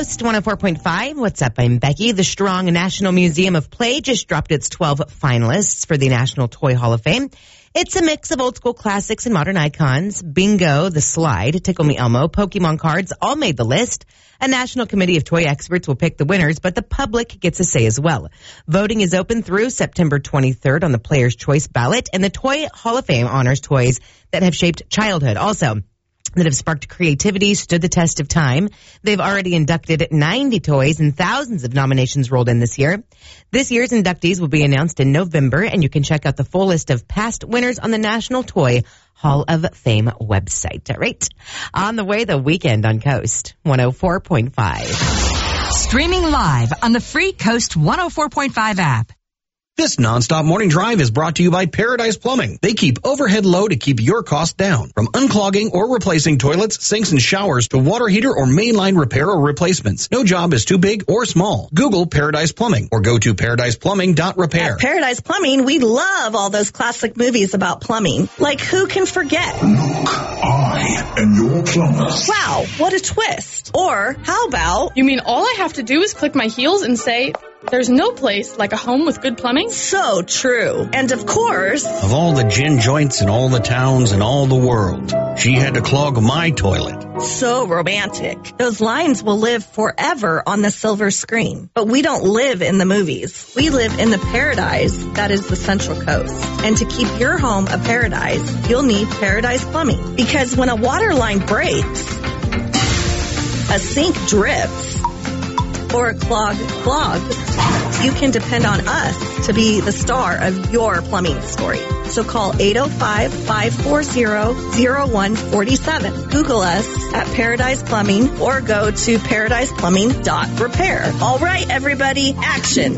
Coast 104.5. What's up? I'm Becky. The Strong National Museum of Play just dropped its 12 finalists for the National Toy Hall of Fame. It's a mix of old school classics and modern icons. Bingo, The Slide, Tickle Me Elmo, Pokemon cards all made the list. A national committee of toy experts will pick the winners, but the public gets a say as well. Voting is open through September 23rd on the Player's Choice ballot, and the Toy Hall of Fame honors toys that have shaped childhood. Also, that have sparked creativity, stood the test of time. They've already inducted 90 toys and thousands of nominations rolled in this year. This year's inductees will be announced in November, and you can check out the full list of past winners on the National Toy Hall of Fame website. All right. On the way, the weekend on Coast 104.5. Streaming live on the free Coast 104.5 app. This nonstop morning drive is brought to you by Paradise Plumbing. They keep overhead low to keep your costs down. From unclogging or replacing toilets, sinks, and showers to water heater or mainline repair or replacements. No job is too big or small. Google Paradise Plumbing or go to paradiseplumbing.repair. At Paradise Plumbing, we love all those classic movies about plumbing. Like Who Can Forget? Look, I am your plumber. Wow, what a twist. Or how about... You mean all I have to do is click my heels and say... There's no place like a home with good plumbing? So true. And of course... Of all the gin joints in all the towns in all the world, she had to clog my toilet. So romantic. Those lines will live forever on the silver screen. But we don't live in the movies. We live in the paradise that is the Central Coast. And to keep your home a paradise, you'll need Paradise Plumbing. Because when a water line breaks, a sink drips, or a clog clogs, you can depend on us to be the star of your plumbing story. So call 805-540-0147. Google us at Paradise Plumbing or go to paradiseplumbing.repair. All right, everybody, action.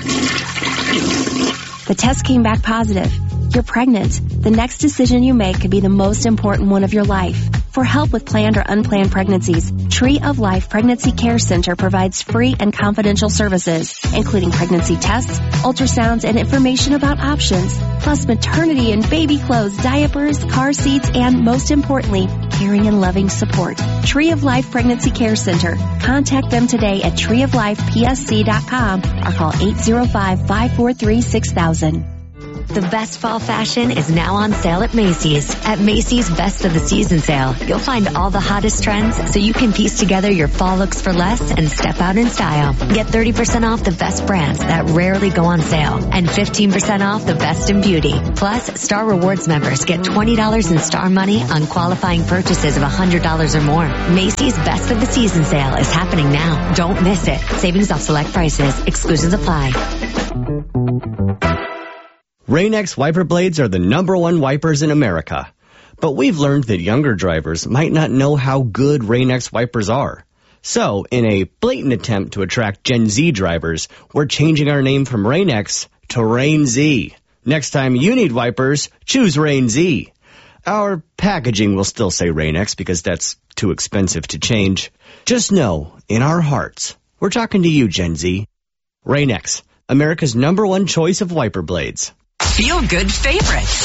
The test came back positive. You're pregnant. The next decision you make could be the most important one of your life. For help with planned or unplanned pregnancies, Tree of Life Pregnancy Care Center provides free and confidential services, including pregnancy tests, ultrasounds, and information about options, plus maternity and baby clothes, diapers, car seats, and most importantly, caring and loving support. Tree of Life Pregnancy Care Center. Contact them today at treeoflifepsc.com or call 805-543-6000. The best fall fashion is now on sale at Macy's. At Macy's Best of the Season sale, you'll find all the hottest trends so you can piece together your fall looks for less and step out in style. Get 30% off the best brands that rarely go on sale and 15% off the best in beauty. Plus, Star Rewards members get $20 in Star Money on qualifying purchases of $100 or more. Macy's Best of the Season sale is happening now. Don't miss it. Savings off select prices. Exclusions apply. Rain-X wiper blades are the #1 wipers in America. But we've learned that younger drivers might not know how good Rain-X wipers are. So, in a blatant attempt to attract Gen Z drivers, we're changing our name from Rain-X to Rain-Z. Next time you need wipers, choose Rain-Z. Our packaging will still say Rain-X because that's too expensive to change. Just know, in our hearts, we're talking to you, Gen Z. Rain-X, America's #1 choice of wiper blades. Feel good favorites.